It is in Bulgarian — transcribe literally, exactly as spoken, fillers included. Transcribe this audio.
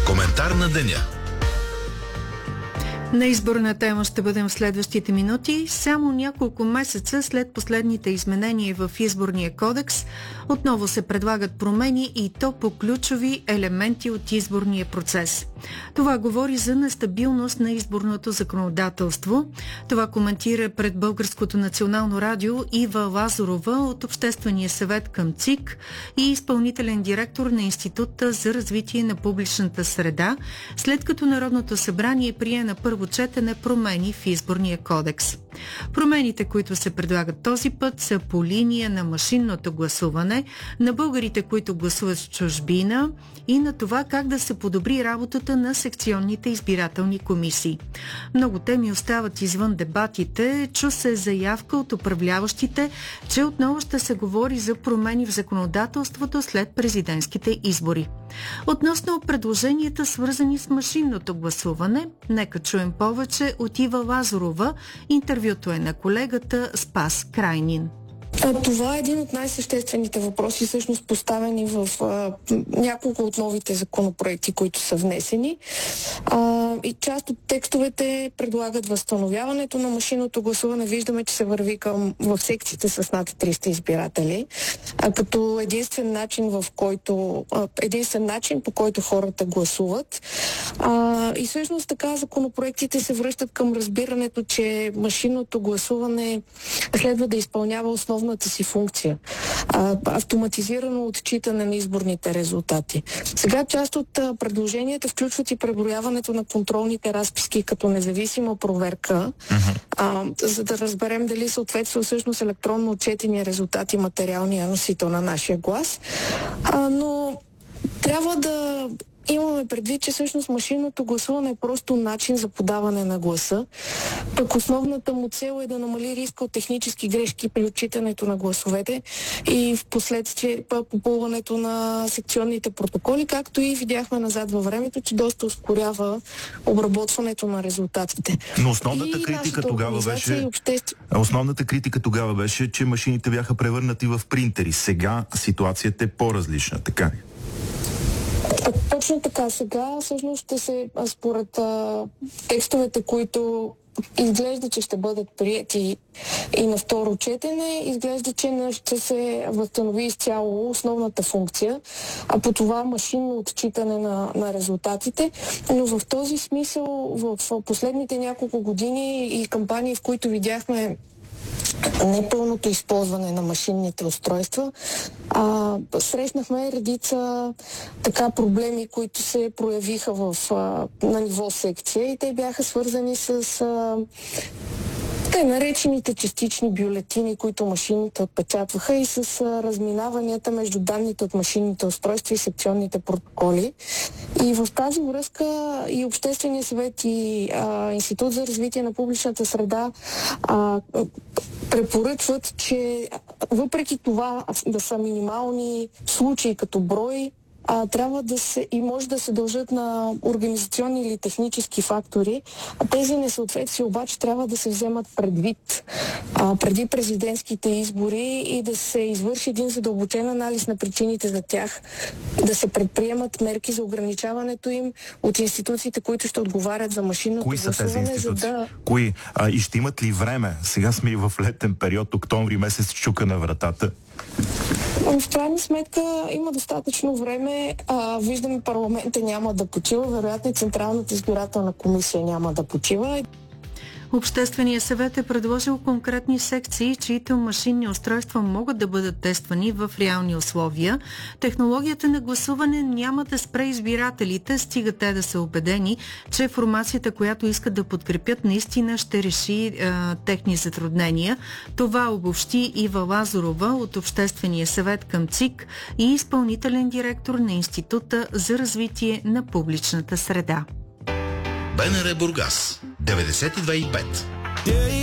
Коментар на деня. На изборна тема ще бъдем в следващите минути. Само няколко месеца след последните изменения в Изборния кодекс отново се предлагат промени и то по ключови елементи от изборния процес. Това говори за нестабилност на изборното законодателство. Това коментира пред Българското национално радио Ива Лазарова от Обществения съвет към ЦИК и изпълнителен директор на Института за развитие на публичната среда, след като Народното събрание прие на първо четене промени в Изборния кодекс. Промените, които се предлагат този път, са по линия на машинното гласуване, на българите, които гласуват в чужбина и на това как да се подобри работата на секционните избирателни комисии. Много теми остават извън дебатите. Чу се заявка от управляващите, че отново ще се говори за промени в законодателството след президентските избори. Относно предложенията, свързани с машинното гласуване, нека чуем повече от Ива Лазарова. Интервюто е на колегата Спас Крайнин. Това е един от най-съществените въпроси, всъщност поставени в а, няколко от новите законопроекти, които са внесени. А, и част от текстовете предлагат възстановяването на машинното гласуване. Виждаме, че се върви към в секциите с над триста избиратели, а, като единствен начин, в който, а, единствен начин, по който хората гласуват. А, и всъщност така законопроектите се връщат към разбирането, че машинното гласуване следва да изпълнява основна си функция. А, автоматизирано отчитане на изборните резултати. Сега част от а, предложенията включват и преброяването на контролните разписки като независима проверка, uh-huh. а, за да разберем дали съответства всъщност електронно отчетени резултати материалния носител на нашия глас. А, но трябва да имаме предвид, че всъщност машинното гласуване е просто начин за подаване на гласа. Пък основната му цел е да намали риска от технически грешки при отчитането на гласовете и в последствие попълването на секционните протоколи, както и видяхме назад във времето, че доста ускорява обработването на резултатите. Но основната критика тогава беше обществ... основната критика тогава беше, че машините бяха превърнати в принтери. Сега ситуацията е по-различна, така ли? Точно така. Сега всъщност ще се, според а, текстовете, които изглежда, че ще бъдат приети и на второ четене, изглежда, че ще се възстанови изцяло основната функция, а по това машинно отчитане на, на резултатите. Но в този смисъл, в последните няколко години и кампании, в които видяхме непълното използване на машинните устройства, а, срещнахме редица така проблеми, които се проявиха в, а, на ниво секция и те бяха свързани с а, те наречените частични бюлетини, които машините отпечатваха и с а, разминаванията между данните от машинните устройства и секционните протоколи. И в тази връзка и Обществения съвет и а, Институт за развитие на публичната среда а, препоръчват, че въпреки това да са минимални случаи като брой, а, трябва да се и може да се дължат на организационни или технически фактори. А тези несъответствия обаче трябва да се вземат предвид а, преди президентските избори и да се извърши един задълбочен анализ на причините за тях, да се предприемат мерки за ограничаването им от институциите, които ще отговарят за машинното Кои са гласуване. тези институции? За да... Кои? А, и ще имат ли време? Сега сме и в летен период, октомври месец чука на вратата. В крайна сметка има достатъчно време. А, виждаме, парламента няма да почива, вероятно и Централната избирателна комисия няма да почива. Общественият съвет е предложил конкретни секции, чието машинни устройства могат да бъдат тествани в реални условия. Технологията на гласуване няма да спре избирателите, стига те да са убедени, че формацията, която искат да подкрепят, наистина ще реши е, техни затруднения. Това обобщи Ива Лазарова от Обществения съвет към ЦИК и изпълнителен директор на Института за развитие на публичната среда. БНР Бургас деветдесет и две и пет.